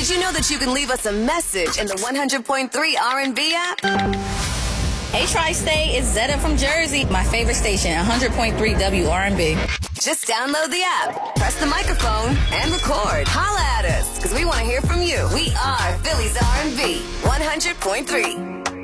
Did you know that you can leave us a message in the 100.3 R&B app? Hey, Tri-State, it's Zetta from Jersey. My favorite station, 100.3 WRNB. Just download the app, press the microphone, and record. Holla at us, because we want to hear from you. We are Philly's R&B, 100.3.